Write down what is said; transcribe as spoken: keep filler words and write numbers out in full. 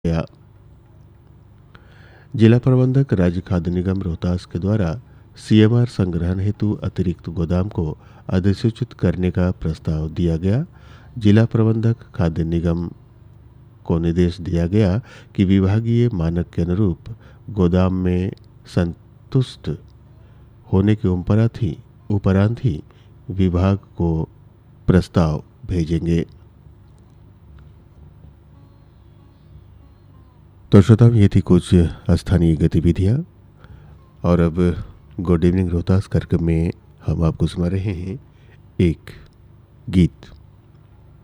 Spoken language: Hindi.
गया। जिला प्रबंधक राज्य खाद्य निगम रोहतास के द्वारा सीएमआर संग्रहण हेतु अतिरिक्त गोदाम को अधिसूचित करने का प्रस्ताव दिया गया। जिला प्रबंधक खाद्य निगम को निर्देश दिया गया कि विभागीय मानक के अनुरूप गोदाम में संतुष्ट होने के उपरांत ही उपरांत ही विभाग को प्रस्ताव भेजेंगे। तो श्रोताओं, ये थी कुछ स्थानीय गतिविधियां। और अब गुड इवनिंग रोहतास कार्यक्रम में हम आपको सुना रहे हैं एक गीत।